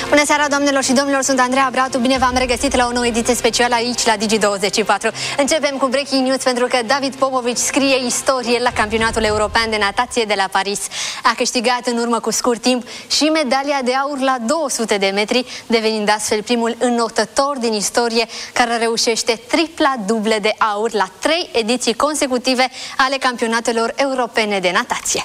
Bună seara, doamnelor și domnilor, sunt Andreea Bratu, bine v-am regăsit la o nouă ediție specială aici la Digi24. Începem cu breaking news pentru că David Popovici scrie istorie la campionatul european de natație de la Paris. A câștigat în urmă cu scurt timp și medalia de aur la 200 de metri, devenind astfel primul înotător din istorie care reușește tripla dublă de aur la 3 ediții consecutive ale campionatelor europene de natație.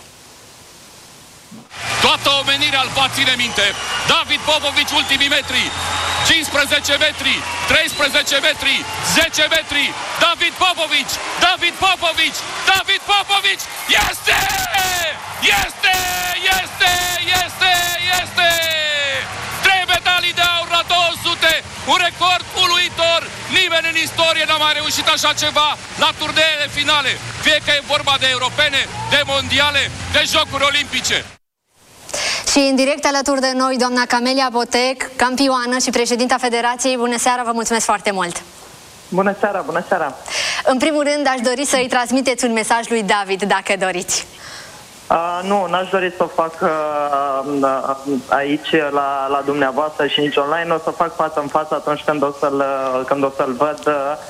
Toată omenirea îl va ține minte. David Popovici, ultimii metri. 15 metri, 13 metri, 10 metri. David Popovici, David Popovici, David Popovici. Este! Este! Este! Este! Este! 3 medalii de aur la 200. Un record uluitor. Nimeni în istorie n-a mai reușit așa ceva la turneele finale. Fie că e vorba de europene, de mondiale, de jocuri olimpice. Și în direct alături de noi, doamna Camelia Botec, campioană și președinta Federației. Bună seara, vă mulțumesc foarte mult! Bună seara, bună seara! În primul rând, aș dori să-i transmiteți un mesaj lui David, dacă doriți. Nu, n-aș dori să o fac aici la dumneavoastră și nici online. O să fac față în față atunci când o să-l văd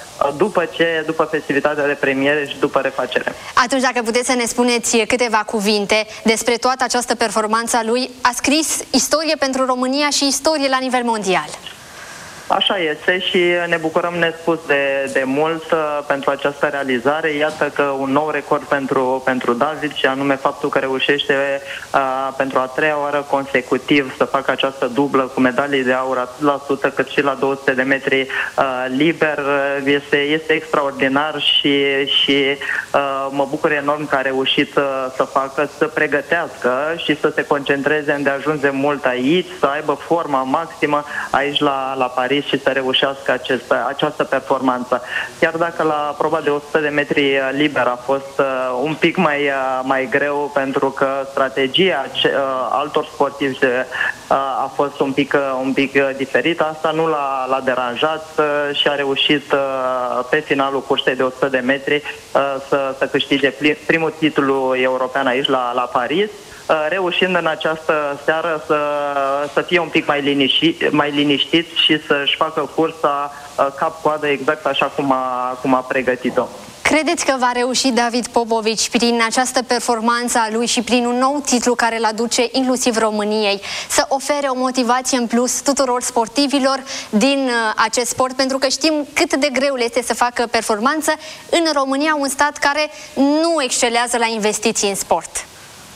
după festivitatea de premiere și după refacere. Atunci, dacă puteți să ne spuneți câteva cuvinte despre toată această performanță a lui, a scris istorie pentru România și istorie la nivel mondial. Așa este și ne bucurăm nespus de mult pentru această realizare. Iată că un nou record pentru David, și anume faptul că reușește pentru a 3-a oară consecutiv să facă această dublă cu medalii de aur atât la 100 cât și la 200 de metri liber. Este extraordinar și mă bucur enorm că a reușit să facă, să pregătească și să se concentreze îndeajuns de mult aici, să aibă forma maximă aici la Paris și să reușească această performanță. Chiar dacă la proba de 100 de metri liber a fost un pic mai greu, pentru că strategia altor sportivi a fost un pic diferită, asta nu l-a deranjat și a reușit pe finalul cursei de 100 de metri să câștige primul titlu european aici la Paris, reușind în această seară să fie un pic mai liniștit și să-și facă cursa cap-coadă exact așa cum a pregătit-o. Credeți că va reuși David Popovici prin această performanță a lui și prin un nou titlu care îl aduce inclusiv României să ofere o motivație în plus tuturor sportivilor din acest sport? Pentru că știm cât de greu este să facă performanță în România, un stat care nu excelează la investiții în sport.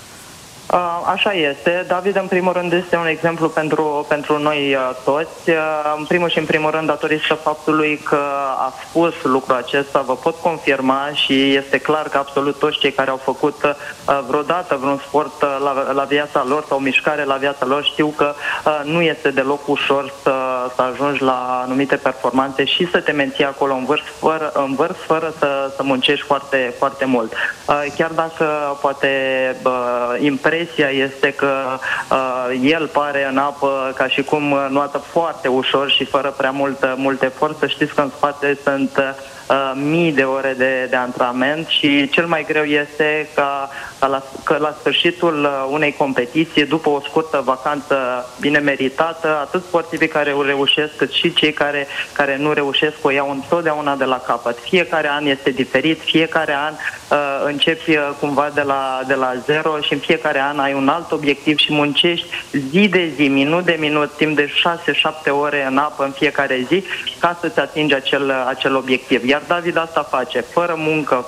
Așa este. David, în primul rând, este un exemplu pentru noi toți. În primul și în primul rând, datorită faptului că a spus lucrul acesta, vă pot confirma și este clar că absolut toți cei care au făcut vreodată vreun sport la viața lor sau mișcare la viața lor știu că nu este deloc ușor să ajungi la anumite performanțe și să te menții acolo în vârf fără să muncești foarte, foarte mult. Chiar dacă poate impresia este că el pare în apă ca și cum nuată foarte ușor și fără prea mult efort, să știți că în spate sunt mii de ore de antrenament și cel mai greu este că la sfârșitul unei competiții, după o scurtă vacanță bine meritată, atât sportivii care o reușesc cât și cei care nu reușesc o iau întotdeauna de la capăt. Fiecare an este diferit, fiecare an începi cumva de la zero și în fiecare an ai un alt obiectiv și muncești zi de zi, minut de minut, timp de 6-7 ore în apă în fiecare zi ca să-ți atingi acel obiectiv. Iar David asta face, fără muncă,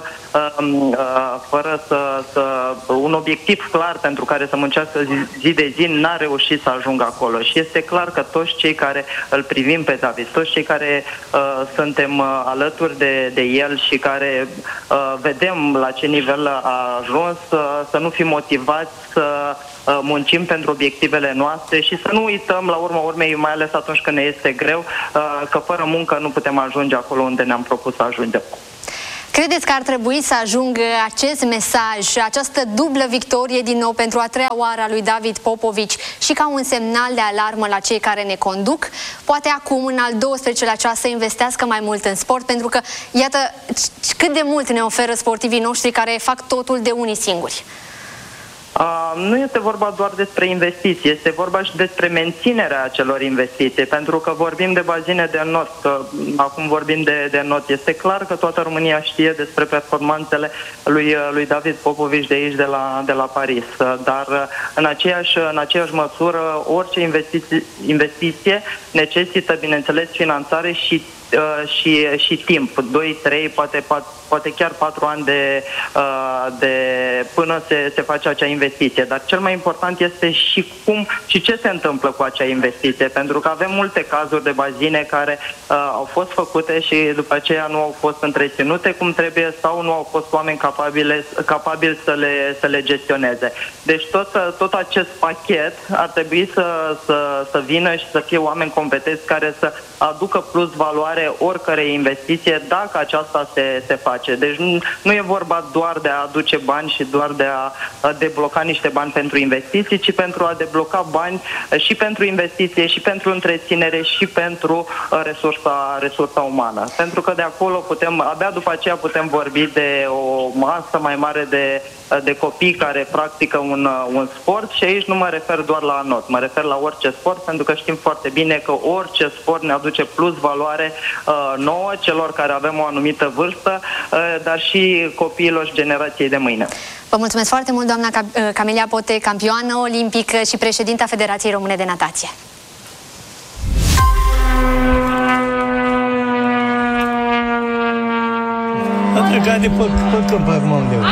fără un obiectiv clar pentru care să muncească zi de zi, n-a reușit să ajungă acolo. Și este clar că toți cei care îl privim pe David, toți cei care suntem alături de el și care vedem la ce nivel a ajuns, să nu fim motivați să muncim pentru obiectivele noastre și să nu uităm la urma urmei, mai ales atunci când ne este greu, că fără muncă nu putem ajunge acolo unde ne-am propus să ajungem. Credeți că ar trebui să ajungă acest mesaj, această dublă victorie din nou pentru a 3-a oară a lui David Popovici și ca un semnal de alarmă la cei care ne conduc? Poate acum, în al 12-lea ceas, să investească mai mult în sport, pentru că, iată, cât de mult ne oferă sportivii noștri care fac totul de unii singuri. Nu este vorba doar despre investiții, este vorba și despre menținerea acelor investiții, pentru că vorbim de bazine de not, acum vorbim de not. Este clar că toată România știe despre performanțele lui David Popovici de aici, de la Paris, dar în aceeași măsură orice investiție necesită, bineînțeles, finanțare și timp, 2, 3, poate chiar 4 ani până se face acea investiție. Dar cel mai important este și cum și ce se întâmplă cu acea investiție, pentru că avem multe cazuri de bazine care au fost făcute și după aceea nu au fost întreținute cum trebuie sau nu au fost oameni capabili să le gestioneze. Deci tot acest pachet ar trebui să vină și să fie oameni competenți care să aducă plus valoare oricărei investiție dacă aceasta se face. Deci nu e vorba doar de a aduce bani și doar de a debloca niște bani pentru investiții, ci pentru a debloca bani și pentru investiție, și pentru întreținere, și pentru resursa umană. Pentru că de acolo abia după aceea putem vorbi de o masă mai mare de copii care practică un sport și aici nu mă refer doar la not, mă refer la orice sport, pentru că știm foarte bine că orice sport ne aduce plus valoare nouă, celor care avem o anumită vârstă, dar și copiilor și generației de mâine. Vă mulțumesc foarte mult, doamna Camelia Pote, campioană olimpică și președinta Federației Române de Natație. A plecat de pe câmp acum undeva.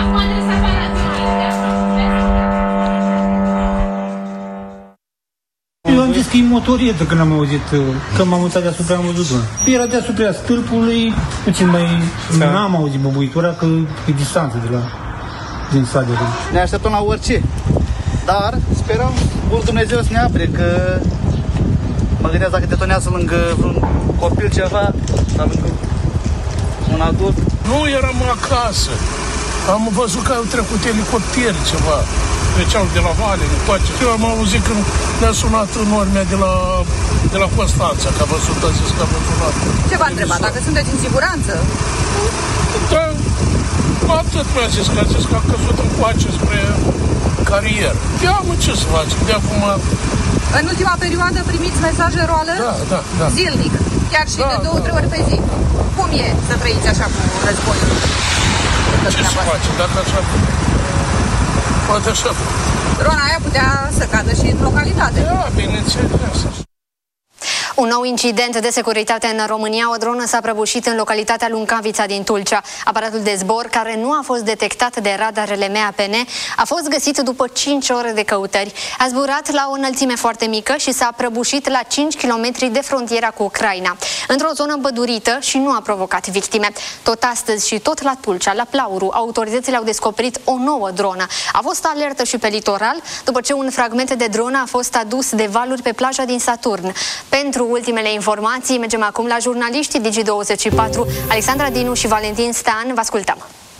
Eu am zis că e motorietă când am auzit, că m-am mutat deasupra, am văzut una. Era deasupra stâlpului, puțin mai... N-am auzit băbuitura, că e distanță din stadion. Ne așteptăm la orice, dar sperăm mult Dumnezeu să ne apre, că mă gândesc dacă detonează lângă vreun copil ceva, sau lângă un adult. Nu eram acasă, am văzut că au trecut elicopteri ceva, treceau de la vale, încoace. Eu am auzit când ne-a sunat normea de la Constanța, că a văzut, a zis că a văzut. Ce v-a întrebat? Dacă sunteți în siguranță? Da, atât mi-a zis, că a zis că a căzut încoace spre carieră. Ia mă, ce să faci? De acum... În ultima perioadă primiți mesaje roală? Da. Zilnic, chiar și de 2-3 ori pe zi. Cum e să trăiți așa cu războiul? Ce să faci? Dacă așa... Poate așa... Drona aia putea să cadă și în localitate. Da, bineînțeles. Un nou incident de securitate în România. O dronă s-a prăbușit în localitatea Luncavița din Tulcea. Aparatul de zbor, care nu a fost detectat de radarele MAPN, a fost găsit după 5 ore de căutări. A zburat la o înălțime foarte mică și s-a prăbușit la 5 km de frontiera cu Ucraina, într-o zonă împădurită, și nu a provocat victime. Tot astăzi și tot la Tulcea, la Plauru, autoritățile au descoperit o nouă dronă. A fost alertă și pe litoral, după ce un fragment de dronă a fost adus de valuri pe plaja din Saturn. Pentru ultimele informații mergem acum la jurnaliștii Digi24, Alexandra Dinu și Valentin Stan. Vă ascultăm!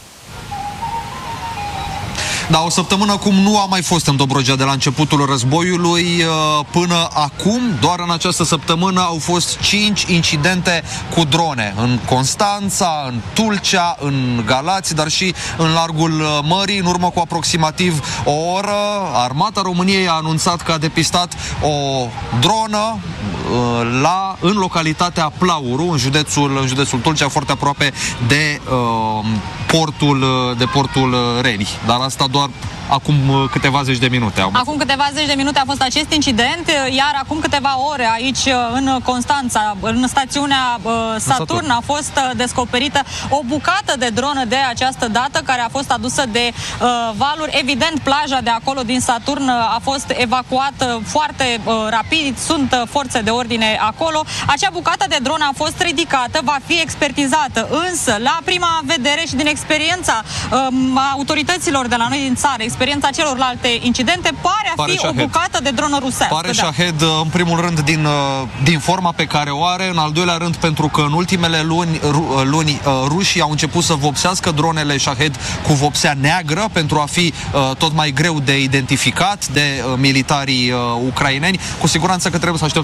Da, o săptămână cum nu a mai fost în Dobrogea de la începutul războiului până acum. Doar în această săptămână au fost 5 incidente cu drone în Constanța, în Tulcea, în Galați, dar și în largul mării. În urmă cu aproximativ o oră, Armata României a anunțat că a depistat o dronă în localitatea Plauru, în județul Tulcea, foarte aproape de portul Reni. Dar asta doar acum câteva zeci de minute. Acum câteva zeci de minute a fost acest incident, iar acum câteva ore aici în Constanța, în stațiunea Saturn, a fost descoperită o bucată de dronă de această dată, care a fost adusă de valuri. Evident, plaja de acolo din Saturn a fost evacuată foarte rapid, sunt forțe de ordine acolo. Acea bucată de dronă a fost ridicată, va fi expertizată, însă la prima vedere și din experiența autorităților de la noi din țară, experiența celorlalte incidente, pare a fi o bucată de dronă rusească. Pare Shahed, în primul rând, din forma pe care o are, în al doilea rând pentru că în ultimele luni rușii au început să vopsească dronele Shahed cu vopsea neagră pentru a fi tot mai greu de identificat de militarii ucraineni. Cu siguranță că trebuie să așteptăm rezultate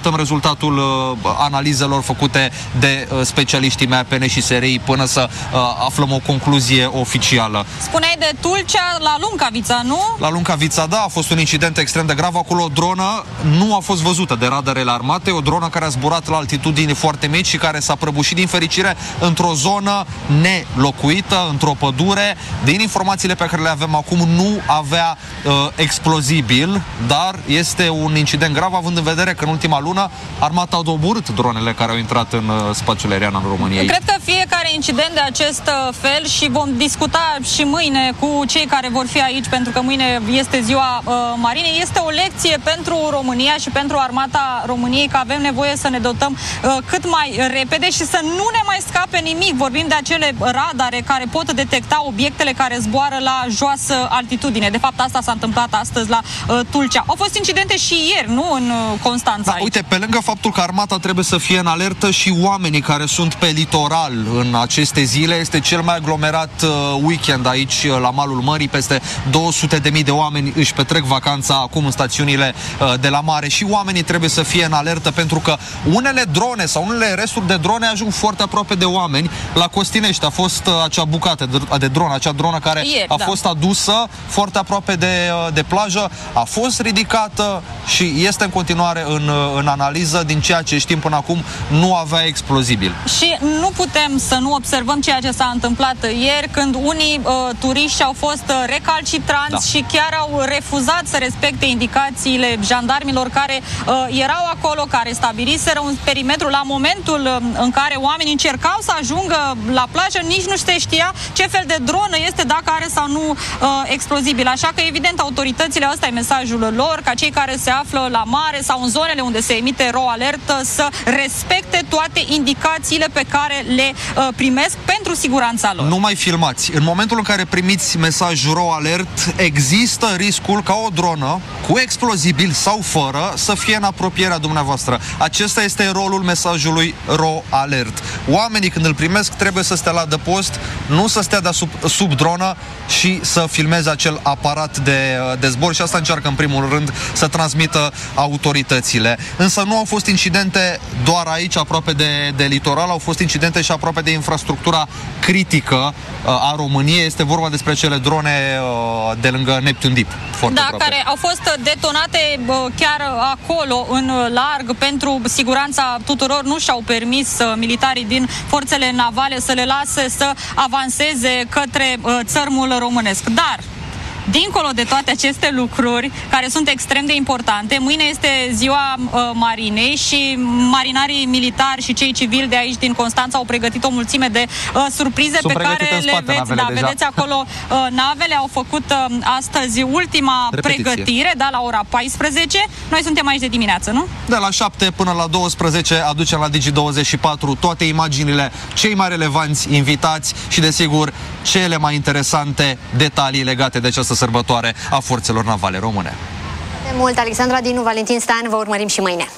rezultatul analizelor făcute de specialiștii MAPN și SRI până să aflăm o concluzie oficială. Spuneai de Tulcea la Luncavița, nu? La Luncavița, da, a fost un incident extrem de grav. Acolo o dronă nu a fost văzută de radarele armate, o dronă care a zburat la altitudini foarte mici și care s-a prăbușit din fericire într-o zonă nelocuită, într-o pădure. Din informațiile pe care le avem acum, nu avea explozibil, dar este un incident grav, având în vedere că în ultima lună armata a doborât dronele care au intrat în spațiul aerian al României. Cred că fiecare incident de acest fel, și vom discuta și mâine cu cei care vor fi aici, pentru că mâine este ziua Marinei, este o lecție pentru România și pentru Armata României, că avem nevoie să ne dotăm cât mai repede și să nu ne mai scape nimic. Vorbim de acele radare care pot detecta obiectele care zboară la joasă altitudine. De fapt, asta s-a întâmplat astăzi la Tulcea. Au fost incidente și ieri, nu în Constanța. Da, uite, pe lângă faptul că armata trebuie să fie în alertă, și oamenii care sunt pe litoral în aceste zile, este cel mai aglomerat weekend aici la malul mării. Peste 200.000 de oameni își petrec vacanța acum în stațiunile de la mare și oamenii trebuie să fie în alertă, pentru că unele drone sau unele resturi de drone ajung foarte aproape de oameni. La Costinești a fost acea bucată de dronă, acea dronă care a fost adusă foarte aproape de plajă, a fost ridicată și este în continuare în analiză. Din ceea ce știm până acum, nu avea explozibil. Și nu putem să nu observăm ceea ce s-a întâmplat ieri, când unii turiști au fost recalcitranți și chiar au refuzat să respecte indicațiile jandarmilor care erau acolo, care stabiliseră un perimetru. La momentul în care oamenii încercau să ajungă la plajă, nici nu se știa ce fel de dronă este, dacă are sau nu explozibil. Așa că, evident, autoritățile, ăsta e mesajul lor, ca cei care se află la mare sau în zonele unde se emite RO alertă să respecte toate indicațiile pe care le primesc pentru siguranța lor. Nu mai filmați. În momentul în care primiți mesaj RO alert, există riscul ca o dronă cu explozibil sau fără să fie în apropierea dumneavoastră. Acesta este rolul mesajului RO alert. Oamenii, când îl primesc, trebuie să stea la adăpost, nu să stea sub dronă și să filmeze acel aparat de zbor, și asta încearcă în primul rând să transmită autoritățile. Însă nu au fost incidente doar aici, aproape de litoral, au fost incidente și aproape de infrastructura critică a României. Este vorba despre cele drone de lângă Neptune Deep. Care au fost detonate chiar acolo, în larg, pentru siguranța tuturor. Nu și-au permis militarii din forțele navale să le lase să avanseze către țărmul românesc. Dar dincolo de toate aceste lucruri, care sunt extrem de importante, mâine este ziua Marinei și marinarii militari și cei civili de aici din Constanța au pregătit o mulțime de surprize pe care le veți. Da, vedeți acolo navele. Au făcut astăzi ultima pregătire, la ora 14. Noi suntem aici de dimineață, nu? De la 7 până la 12 aducem la Digi24 toate imaginile, cei mai relevanți invitați și, desigur, cele mai interesante detalii legate de această sărbătoare a forțelor navale române. De mult, Alexandra Dinu, Valentin Stan, vă urmărim și mâine.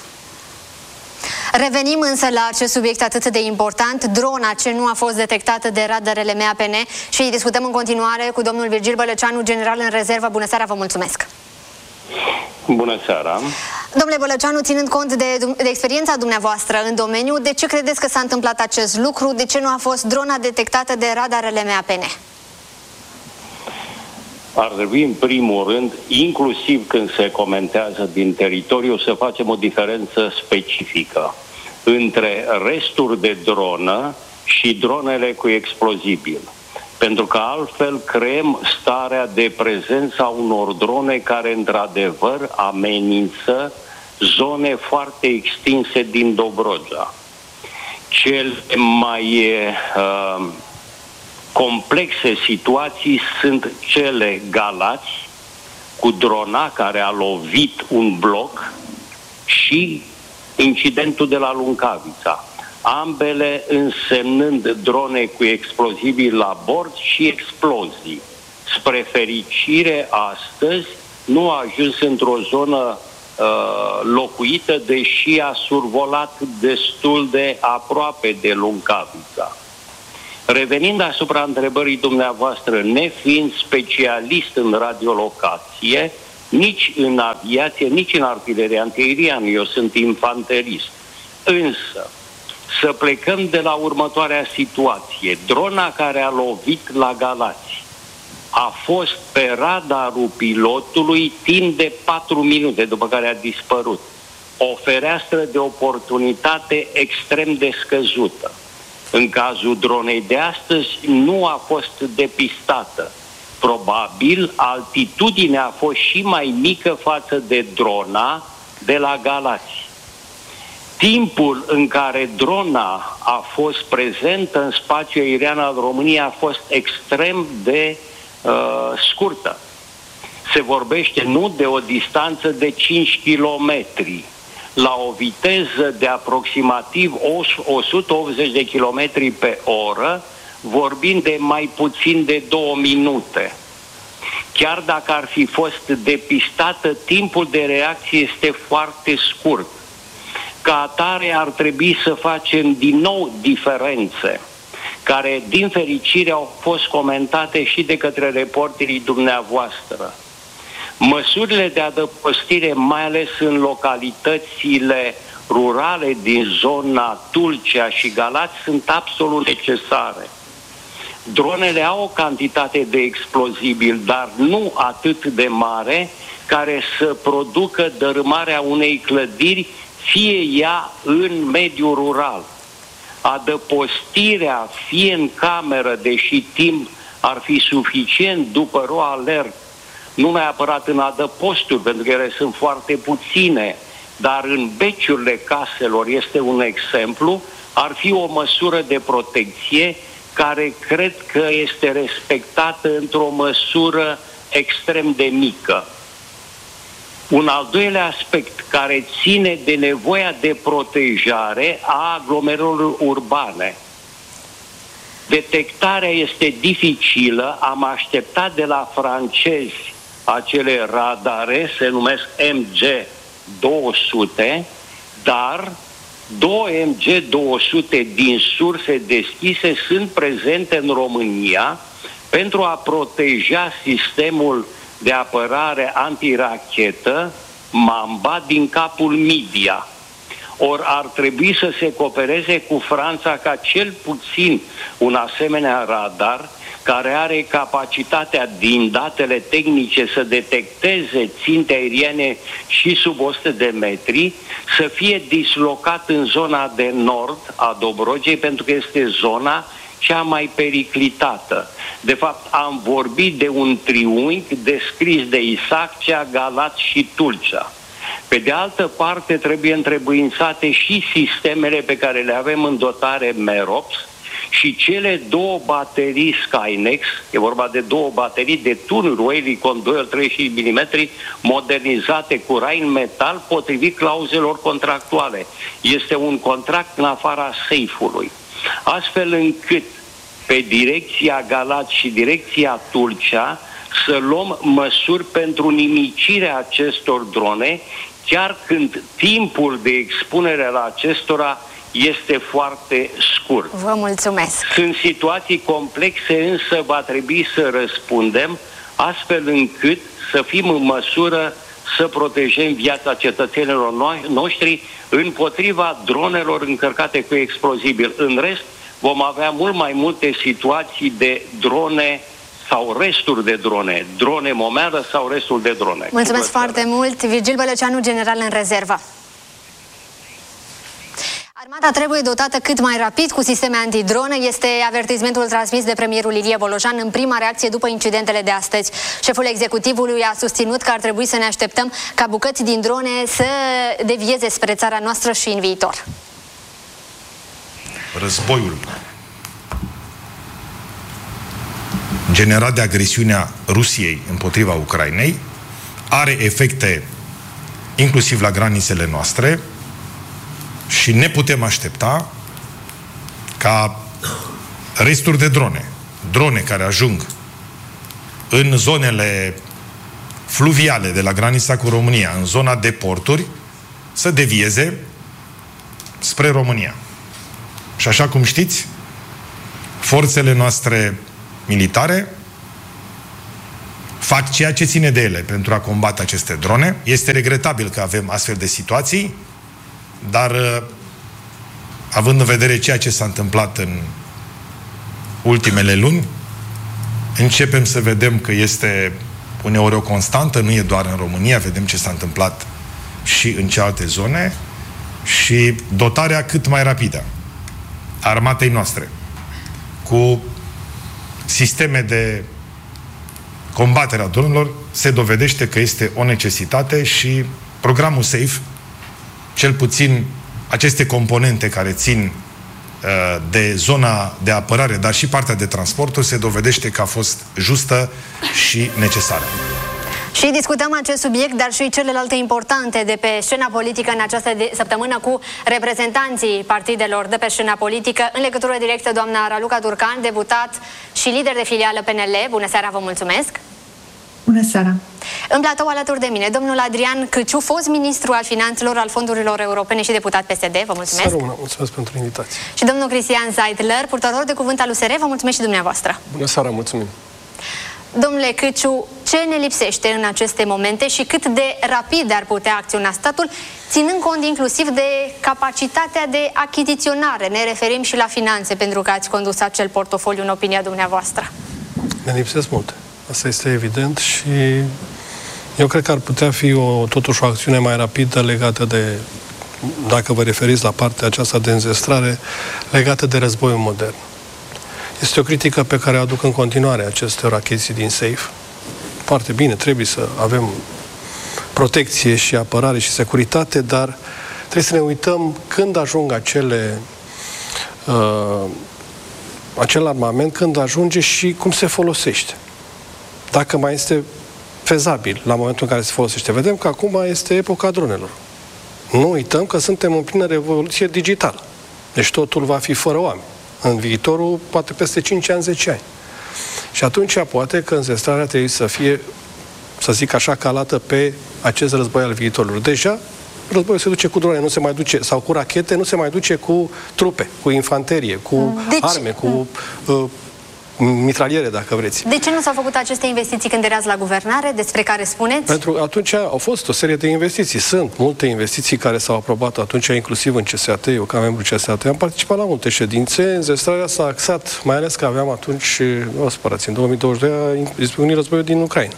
Revenim însă la acest subiect atât de important, drona ce nu a fost detectată de radarele MAPN, și discutăm în continuare cu domnul Virgil Bălăceanu, general în rezervă. Bună seara, vă mulțumesc! Bună seara! Domnule Bălăceanu, ținând cont de experiența dumneavoastră în domeniu, de ce credeți că s-a întâmplat acest lucru? De ce nu a fost drona detectată de radarele MAPN? Ar trebui, în primul rând, inclusiv când se comentează din teritoriu, să facem o diferență specifică între resturi de dronă și dronele cu explozibil. Pentru că altfel creăm starea de prezența unor drone care, într-adevăr, amenință zone foarte extinse din Dobrogea. Cele mai complexe situații sunt cele Galați, cu drona care a lovit un bloc, și incidentul de la Luncavița. Ambele însemnând drone cu explozibili la bord și explozii. Spre fericire, astăzi nu a ajuns într-o zonă locuită, deși a survolat destul de aproape de Luncavița. Revenind asupra întrebării dumneavoastră, nefiind specialist în radiolocație, nici în aviație, nici în artilerie antiaeriană, eu sunt infanterist. Însă, să plecăm de la următoarea situație. Drona care a lovit la Galați a fost pe radarul pilotului timp de 4 minute, după care a dispărut. O fereastră de oportunitate extrem de scăzută. În cazul dronei de astăzi nu a fost depistată. Probabil altitudinea a fost și mai mică față de drona de la Galați. Timpul în care drona a fost prezentă în spațiul aerian al României a fost extrem de scurtă. Se vorbește nu de o distanță de 5 kilometri, la o viteză de aproximativ 180 de kilometri pe oră, vorbind de mai puțin de 2 minute. Chiar dacă ar fi fost depistată, timpul de reacție este foarte scurt. Ca atare ar trebui să facem din nou diferențe, care din fericire au fost comentate și de către reporterii dumneavoastră. Măsurile de adăpostire, mai ales în localitățile rurale din zona Tulcea și Galați, sunt absolut necesare. Dronele au o cantitate de explozibil, dar nu atât de mare, care să producă dărâmarea unei clădiri, fie ea în mediul rural. Adăpostirea, fie în cameră, deși timp ar fi suficient după ro alert, nu neapărat în adăposturi, pentru că ele sunt foarte puține, dar în beciurile caselor este un exemplu, ar fi o măsură de protecție care cred că este respectată într-o măsură extrem de mică. Un al doilea aspect care ține de nevoia de protejare a aglomerărilor urbane. Detectarea este dificilă, am așteptat de la francezi acele radare, se numesc MG200, dar 2 MG200 din surse deschise sunt prezente în România pentru a proteja sistemul de apărare antirachetă Mamba din capul Midia. Ori ar trebui să se coopereze cu Franța ca cel puțin un asemenea radar care are capacitatea din datele tehnice să detecteze ținte aeriene și sub 100 de metri, să fie dislocat în zona de nord a Dobrogei, pentru că este zona cea mai periclitată. De fapt, am vorbit de un triunghi descris de Isaccea, Galați și Tulcea. Pe de altă parte, trebuie întrebuințate și sistemele pe care le avem în dotare Merops și cele 2 baterii Skynex, e vorba de 2 baterii de tunuri Oerlikon 2,35 mm modernizate cu Rheinmetall potrivit clauzelor contractuale. Este un contract în afara seifului. Astfel încât pe direcția Galați și direcția Tulcea să luăm măsuri pentru nimicirea acestor drone, chiar când timpul de expunere la acestora este foarte scurt. Vă mulțumesc! Sunt situații complexe, însă va trebui să răspundem astfel încât să fim în măsură să protejăm viața cetățenilor noștri împotriva dronelor încărcate cu explozibil. În rest, vom avea mult mai multe situații de drone sau resturi de drone, drone momeală sau restul de drone. Mulțumesc foarte mult! Virgil Bălăceanu, general în rezervă. Armata trebuie dotată cât mai rapid cu sisteme antidronă, este avertismentul transmis de premierul Ilie Bolojan în prima reacție după incidentele de astăzi. Șeful executivului a susținut că ar trebui să ne așteptăm ca bucăți din drone să devieze spre țara noastră și în viitor. Războiul generat de agresiunea Rusiei împotriva Ucrainei are efecte inclusiv la granițele noastre și ne putem aștepta ca resturi de drone care ajung în zonele fluviale de la granița cu România, în zona de porturi, să devieze spre România. Și așa cum știți, forțele noastre militare fac ceea ce ține de ele pentru a combate aceste drone. Este regretabil că avem astfel de situații, dar având în vedere ceea ce s-a întâmplat în ultimele luni, începem să vedem că este uneori o constantă, nu e doar în România, vedem ce s-a întâmplat și în celelalte zone, și dotarea cât mai rapidă a armatei noastre cu sisteme de combatere a dronelor se dovedește că este o necesitate și programul SAFE, cel puțin aceste componente care țin de zona de apărare, dar și partea de transporturi, se dovedește că a fost justă și necesară. Și discutăm acest subiect, dar și celelalte importante de pe scena politică în această săptămână cu reprezentanții partidelor de pe scena politică. În legătură directă, doamna Raluca Turcan, deputat și lider de filială PNL. Bună seara, vă mulțumesc! Bună seara! În platou alături de mine, domnul Adrian Câciu, fost ministru al finanțelor, al fondurilor europene și deputat PSD. Vă mulțumesc! Bună, mulțumesc pentru invitație! Și domnul Cristian Seidler, purtător de cuvânt al USR. Vă mulțumesc și dumneavoastră! Bună seara, mulțumim! Domnule Câciu, ce ne lipsește în aceste momente și cât de rapid ar putea acționa statul, ținând cont inclusiv de capacitatea de achiziționare? Ne referim și la finanțe, pentru că ați condus acel portofoliu în opinia dumneavoastră. Ne lipsesc multe. Asta este evident și eu cred că ar putea fi totuși o acțiune mai rapidă legată de, dacă vă referiți la partea aceasta de înzestrare, legată de războiul modern. Este o critică pe care o aduc în continuare acestor achiziții din SAFE. Foarte bine, trebuie să avem protecție și apărare și securitate, dar trebuie să ne uităm când ajung acel armament, când ajunge și cum se folosește. Dacă mai este fezabil la momentul în care se folosește. Vedem că acum este epoca dronelor. Nu uităm că suntem în plină revoluție digitală. Deci totul va fi fără oameni. În viitorul, poate peste 5 ani, 10 ani. Și atunci poate că înzestrarea trebuie să fie, să zic așa, calată pe acest război al viitorului. Deja, războiul se duce cu drone, nu se mai duce, sau cu rachete, nu se mai duce cu trupe, cu infanterie, cu arme, cu mitraliere, dacă vreți. De ce nu s-au făcut aceste investiții când erați la guvernare, despre care spuneți? Pentru că atunci au fost o serie de investiții. Sunt multe investiții care s-au aprobat atunci, inclusiv în CSAT. Eu, ca membru CSAT, am participat la multe ședințe. Înzestrarea s-a axat, mai ales că aveam atunci, nu o spărați, în 2022 a izbucnit războiul din Ucraina.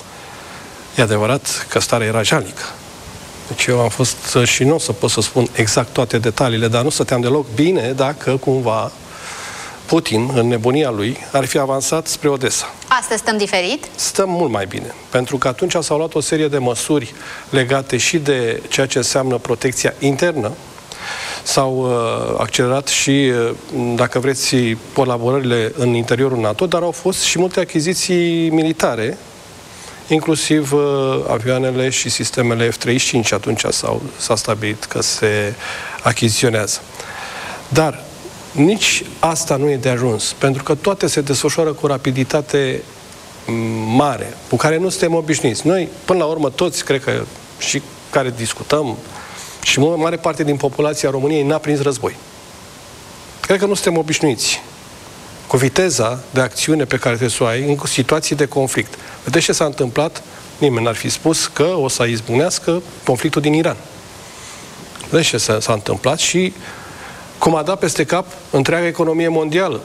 E adevărat că starea era jalnică. Deci eu am fost, și nu o să pot să spun exact toate detaliile, dar nu stăteam deloc bine dacă cumva Putin, în nebunia lui, ar fi avansat spre Odessa. Astăzi stăm diferit? Stăm mult mai bine, pentru că atunci s-au luat o serie de măsuri legate și de ceea ce înseamnă protecția internă. S-au accelerat și, dacă vreți, colaborările în interiorul NATO, dar au fost și multe achiziții militare, inclusiv avioanele și sistemele F-35, atunci s-a stabilit că se achiziționează. Dar nici asta nu e de ajuns, pentru că toate se desfășoară cu rapiditate mare, cu care nu suntem obișnuiți. Noi, până la urmă, toți, cred că și care discutăm, și o mare parte din populația României n-a prins război. Cred că nu suntem obișnuiți cu viteza de acțiune pe care trebuie să o ai în situații de conflict. Vedeți ce s-a întâmplat? Nimeni n-ar fi spus că o să izbucnească conflictul din Iran. Vedeți ce s-a întâmplat și cum a dat peste cap întreaga economie mondială.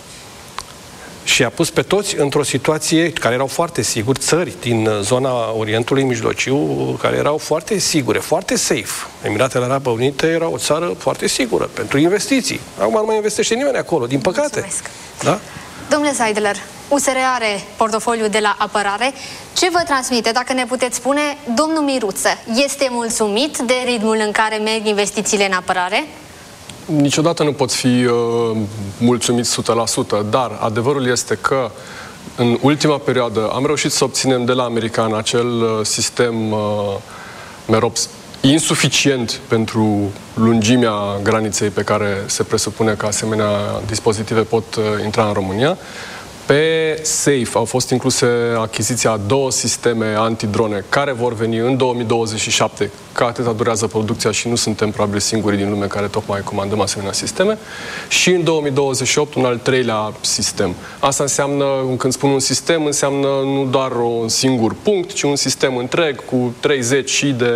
Și a pus pe toți într-o situație care erau foarte siguri, țări din zona Orientului Mijlociu, care erau foarte sigure, foarte safe. Emiratele Arabe Unite era o țară foarte sigură pentru investiții. Acum nu mai investește nimeni acolo, din păcate. Da? Domnule Seidler, USR are portofoliu de la apărare. Ce vă transmite, dacă ne puteți spune, domnul Miruță, este mulțumit de ritmul în care merg investițiile în apărare? Niciodată nu pot fi mulțumit 100%, dar adevărul este că în ultima perioadă am reușit să obținem de la american acel sistem MEROPS insuficient pentru lungimea graniței pe care se presupune că asemenea dispozitive pot intra în România. Pe SAFE au fost incluse achiziția a 2 sisteme antidrone care vor veni în 2027, că atâta durează producția și nu suntem probabil singurii din lume care tocmai comandăm asemenea sisteme, și în 2028 un al 3-lea sistem. Asta înseamnă, când spun un sistem, înseamnă nu doar un singur punct, ci un sistem întreg cu 30 și de